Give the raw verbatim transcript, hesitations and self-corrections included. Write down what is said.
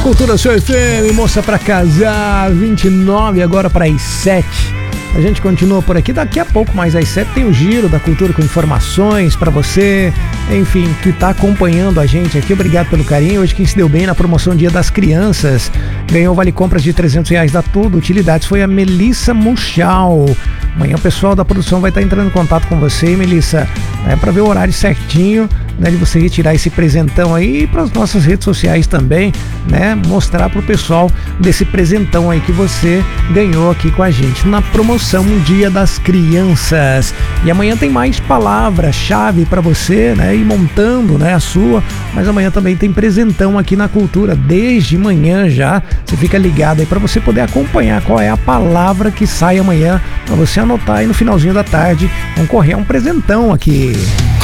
Cultura Show F M, moça pra casar, vinte e nove agora para as sete. A gente continua por aqui, daqui a pouco mais às sete tem o Giro da Cultura com informações para você, enfim, que tá acompanhando a gente aqui. Obrigado pelo carinho. Hoje quem se deu bem na promoção Dia das Crianças ganhou vale compras de trezentos reais da Tudo Utilidades, foi a Melissa Muchal. Amanhã o pessoal da produção vai estar entrando em contato com você, Melissa, né, para ver o horário certinho, né, de você retirar esse presentão aí, e para as nossas redes sociais também, né, mostrar pro pessoal desse presentão aí que você ganhou aqui com a gente na promoção Dia das Crianças. E amanhã tem mais palavra-chave para você, né, ir montando, né, a sua, mas amanhã também tem presentão aqui na Cultura, desde manhã já. Você fica ligado aí para você poder acompanhar qual é a palavra que sai amanhã, para você anotar aí no finalzinho da tarde, concorrer a um presentão aqui.